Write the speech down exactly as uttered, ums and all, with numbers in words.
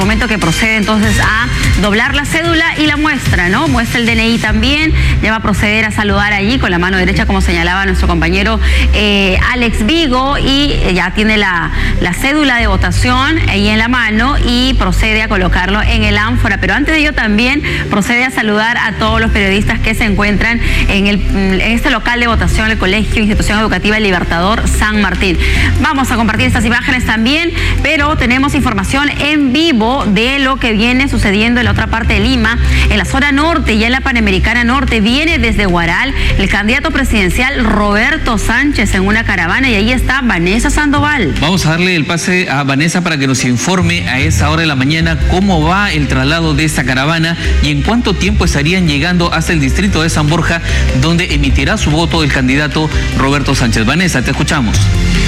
Momento que procede entonces a doblar la cédula y la muestra, ¿no? Muestra el D N I también, ya va a proceder a saludar allí con la mano derecha, como señalaba nuestro compañero eh, Alex Vigo, y ya tiene la, la cédula de votación ahí en la mano y procede a colocarlo en el ánfora. Pero antes de ello también procede a saludar a todos los periodistas que se encuentran en, el, en este local de votación, el Colegio Institución Educativa Libertador San Martín. Vamos a compartir estas imágenes también, pero tenemos información en vivo de lo que viene sucediendo en la otra parte de Lima, en la zona norte y en la Panamericana Norte. Viene desde Huaral el candidato presidencial Roberto Sánchez en una caravana, y ahí está Vanessa Sandoval. Vamos a darle el pase a Vanessa para que nos informe a esa hora de la mañana cómo va el traslado de esta caravana y en cuánto tiempo estarían llegando hasta el distrito de San Borja, donde emitirá su voto el candidato Roberto Sánchez. Vanessa, te escuchamos.